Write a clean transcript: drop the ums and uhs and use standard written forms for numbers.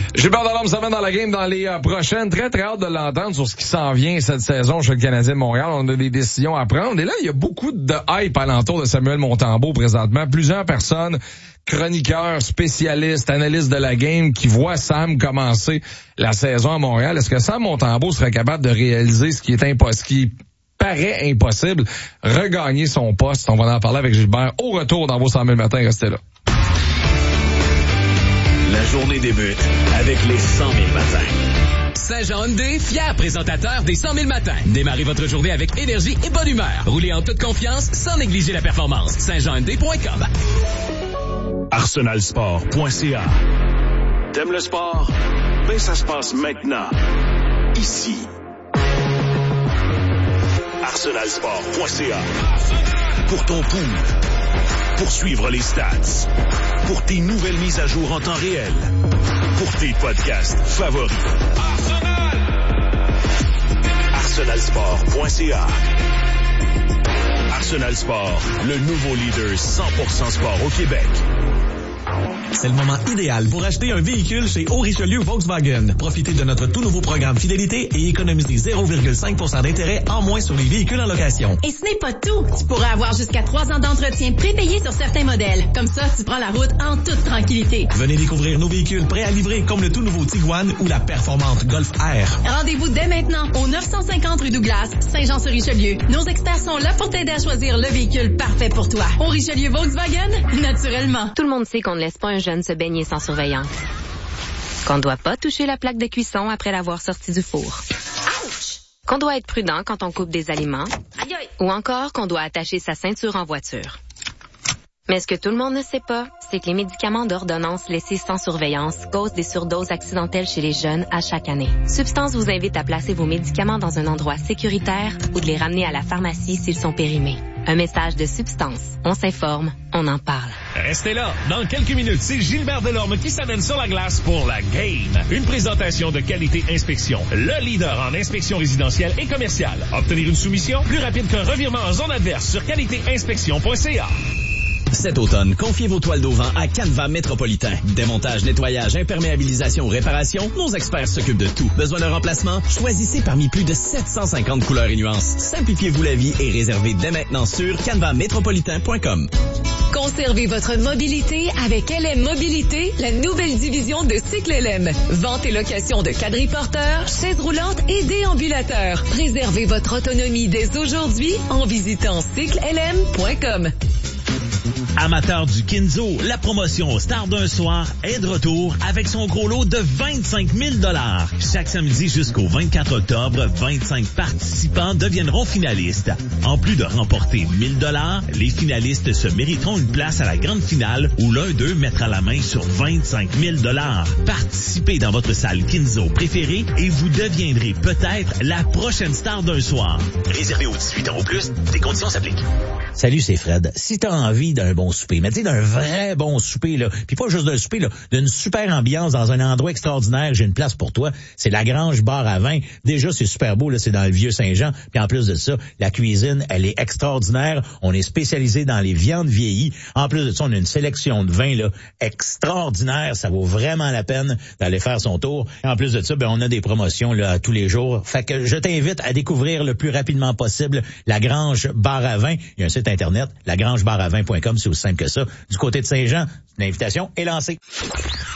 Gilbert Delorme s'en va dans la game dans les prochaines. Très, très hâte de l'entendre sur ce qui s'en vient cette saison chez le Canadien de Montréal. On a des décisions à prendre. Et là, il y a beaucoup de hype alentour de Samuel Montembeault présentement. Plusieurs personnes, chroniqueurs, spécialistes, analystes de la game qui voient Sam commencer la saison à Montréal. Est-ce que Sam Montembeault serait capable de réaliser ce qui est impossible, qui paraît impossible, regagner son poste? On va en parler avec Gilbert au retour dans vos 100 000 matins. Restez là. La journée débute avec les 100 000 matins. Saint-Jean Hyundai, fier présentateur des 100 000 matins. Démarrez votre journée avec énergie et bonne humeur. Roulez en toute confiance sans négliger la performance. saintjeanhyundai.com. arsenalsport.ca. T'aimes le sport? Ben ça se passe maintenant. Ici. arsenalsport.ca. Pour ton pool. Pour suivre les stats. Pour tes nouvelles mises à jour en temps réel. Pour tes podcasts favoris. arsenalsport.ca. Arsenal Sport, le nouveau leader 100% sport au Québec. C'est le moment idéal pour acheter un véhicule chez Haut-Richelieu Volkswagen. Profitez de notre tout nouveau programme Fidélité et économisez 0,5% d'intérêt en moins sur les véhicules en location. Et ce n'est pas tout. Tu pourras avoir jusqu'à 3 ans d'entretien prépayé sur certains modèles. Comme ça, tu prends la route en toute tranquillité. Venez découvrir nos véhicules prêts à livrer comme le tout nouveau Tiguan ou la performante Golf R. Rendez-vous dès maintenant au 950 rue Douglas, Saint-Jean-sur-Richelieu. Nos experts sont là pour t'aider à choisir le véhicule parfait pour toi. Haut-Richelieu Volkswagen, naturellement. Tout le monde sait qu'on ne laisse pas un jeune se baigner sans surveillance. Qu'on ne doit pas toucher la plaque de cuisson après l'avoir sorti du four. Ouch! Qu'on doit être prudent quand on coupe des aliments. Aïe aïe! Ou encore qu'on doit attacher sa ceinture en voiture. Mais ce que tout le monde ne sait pas, c'est que les médicaments d'ordonnance laissés sans surveillance causent des surdoses accidentelles chez les jeunes à chaque année. Substance vous invite à placer vos médicaments dans un endroit sécuritaire ou de les ramener à la pharmacie s'ils sont périmés. Un message de Substance. On s'informe, on en parle. Restez là. Dans quelques minutes, c'est Gilbert Delorme qui s'amène sur la glace pour la game. Une présentation de Qualité Inspection. Le leader en inspection résidentielle et commerciale. Obtenir une soumission plus rapide qu'un revirement en zone adverse sur qualitéinspection.ca. Cet automne, confiez vos toiles d'auvent à Canva Métropolitain. Démontage, nettoyage, imperméabilisation ou réparation, nos experts s'occupent de tout. Besoin d'un remplacement? Choisissez parmi plus de 750 couleurs et nuances. Simplifiez-vous la vie et réservez dès maintenant sur canvamétropolitain.com. Conservez votre mobilité avec LM Mobilité, la nouvelle division de Cycle LM. Vente et location de quadriporteurs, chaises roulantes et déambulateurs. Préservez votre autonomie dès aujourd'hui en visitant cyclelm.com. Amateurs du Kinzo, la promotion au Star d'un soir est de retour avec son gros lot de 25 000 $. Chaque samedi jusqu'au 24 octobre, 25 participants deviendront finalistes. En plus de remporter 1 000 $, les finalistes se mériteront une place à la grande finale où l'un d'eux mettra la main sur 25 000 $. Participez dans votre salle Kinzo préférée et vous deviendrez peut-être la prochaine star d'un soir. Réservé aux 18 ans ou plus, des conditions s'appliquent. Salut, c'est Fred. Si t'as envie d'un bon souper, mais tu sais, d'un vrai bon souper, là, puis pas juste d'un souper, là, d'une super ambiance dans un endroit extraordinaire, j'ai une place pour toi, c'est la Grange Bar à Vin. Déjà, c'est super beau, là, c'est dans le Vieux-Saint-Jean, puis en plus de ça, la cuisine, elle est extraordinaire, on est spécialisé dans les viandes vieillies. En plus de ça, on a une sélection de vins, là, extraordinaire, ça vaut vraiment la peine d'aller faire son tour. Et en plus de ça, ben, on a des promotions, là, tous les jours. Fait que je t'invite à découvrir le plus rapidement possible la Grange Bar à Vin. Il y a un site internet, lagrangebaravin.com, c'est aussi simple que ça. Du côté de Saint-Jean, l'invitation est lancée.